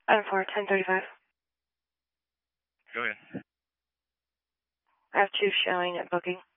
Item 4, 1035. Go ahead. I have 2 showing at booking.